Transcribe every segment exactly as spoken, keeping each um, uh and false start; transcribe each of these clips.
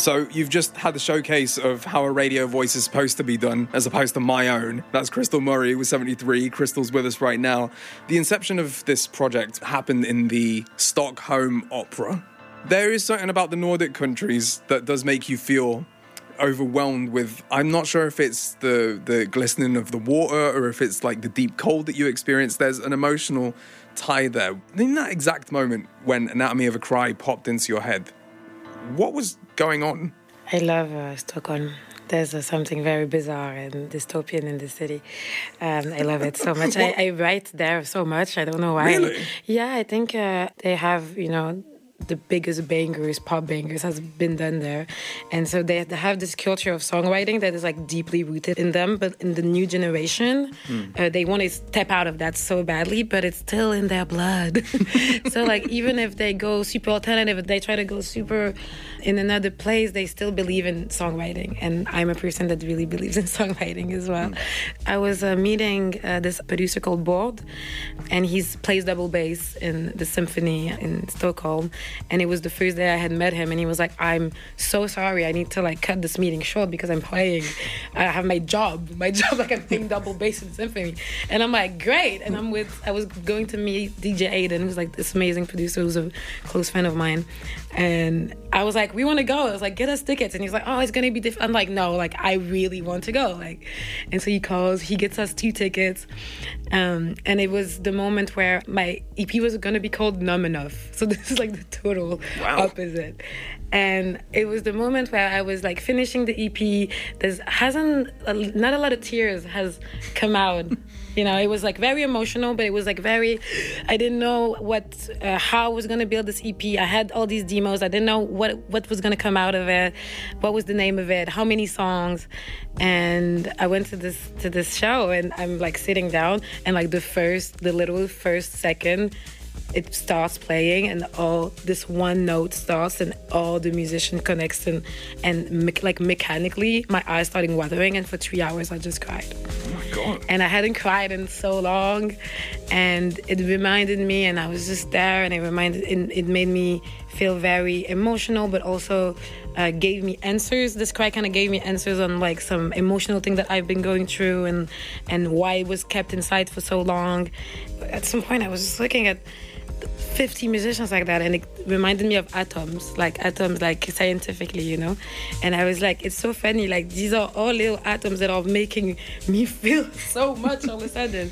So you've just had the showcase of how a radio voice is supposed to be done, as opposed to my own. That's Crystal Murray with seventy-three. Crystal's with us right now. The inception of this project happened in the Stockholm Opera. There is something about the Nordic countries that does make you feel overwhelmed with, I'm not sure if it's the, the glistening of the water or if it's like the deep cold that you experience. There's an emotional tie there. In that exact moment when Anatomy of a Cry popped into your head, what was going on? I love uh, Stockholm. There's uh, something very bizarre and dystopian in the city. Um, I love it so much. I, I write there so much. I don't know why. Really? Yeah, I think uh, they have, you know, the biggest bangers, pop bangers has been done there. And so they, they have this culture of songwriting that is like deeply rooted in them. But in the new generation, mm. uh, they want to step out of that so badly, but it's still in their blood. So like even if they go super alternative, if they try to go super in another place, they still believe in songwriting. And I'm a person that really believes in songwriting as well. Mm. I was uh, meeting uh, this producer called Bård, and he plays double bass in the symphony in Stockholm. And it was the first day I had met him, and he was like, I'm so sorry, I need to like cut this meeting short because I'm playing, I have my job, my job, like I'm playing double bass in symphony. And I'm like, great. And I'm with, I was going to meet D J Aiden, who's like this amazing producer who's a close friend of mine. And I was like, we want to go. I was like, get us tickets. And he's like, oh, it's going to be different. I'm like, no, like I really want to go. Like, and so he calls, he gets us two tickets. Um, and it was the moment where my E P was going to be called Numb Enough. So this is like the total wow. opposite. And it was the moment where I was like finishing the E P. There's hasn't, not a lot of tears has come out. You know, it was like very emotional, but it was like very, I didn't know what, uh, how I was going to build this E P. I had all these demos. I didn't know what, what was going to come out of it. What was the name of it? How many songs? And I went to this, to this show, and I'm like sitting down, and like the first, the little first second, it starts playing, and all this one note starts, and all the musician connects, and and me- like mechanically my eyes started watering, and for three hours I just cried. Oh my God. And I hadn't cried in so long, and it reminded me, and I was just there, and it reminded it, it made me feel very emotional, but also uh, gave me answers. This cry kind of gave me answers on like some emotional thing that I've been going through, and and why it was kept inside for so long. At some point I was just looking at fifty musicians like that, and it reminded me of atoms, like atoms, like scientifically, you know. And I was like, it's so funny, like these are all little atoms that are making me feel so much all of a sudden.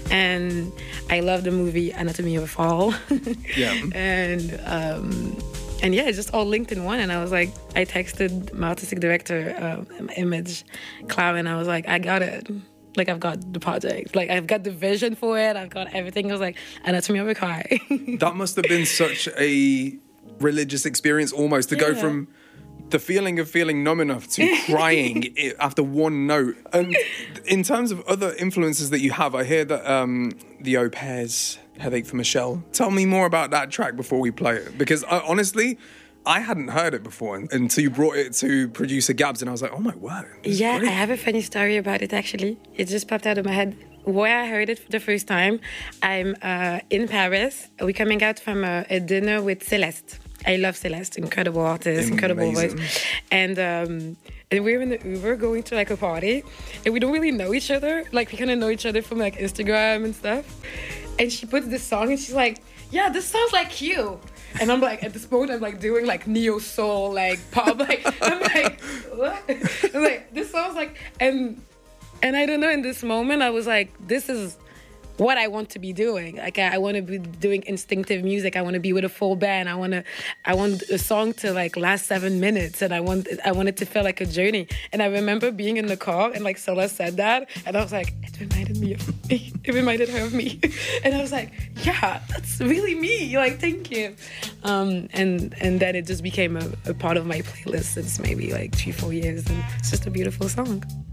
And I love the movie Anatomy of a Fall. Yeah. And um and yeah, it's just all linked in one. And I was like, I texted my artistic director, uh, Image, Cloud, and I was like, I got it. Like, I've got the project. Like, I've got the vision for it. I've got everything. I was like, Anatomy of a Cry. That must have been such a religious experience almost, to yeah. go from the feeling of feeling numb enough to crying after one note. And in terms of other influences that you have, I hear that um, the Au Pairs, Headache for Michelle. Tell me more about that track before we play it. Because uh, honestly, I hadn't heard it before until you brought it to producer Gabs, and I was like, oh my word. Yeah, great. I have a funny story about it, actually. It just popped out of my head. Where I heard it for the first time, I'm uh, in Paris. We're coming out from a, a dinner with Celeste. I love Celeste, incredible artist, incredible voice. And um, and we're in the Uber going to like a party, and we don't really know each other. Like, we kind of know each other from like Instagram and stuff. And she puts this song, and she's like, yeah, this sounds like you. And I'm like, at this point, I'm like doing like neo soul, like pop, like I'm like, what? I'm like, this sounds like, and and I don't know. In this moment, I was like, this is what I want to be doing. Like, I, I want to be doing instinctive music. I want to be with a full band. I want to, I want a song to like last seven minutes, and I want, I want it to feel like a journey. And I remember being in the car, and like Sola said that, and I was like, it reminded me of me. It reminded her of me, and I was like, yeah, that's really me. Like, thank you. Um, and and then it just became a, a part of my playlist since maybe like three, four years, and it's just a beautiful song.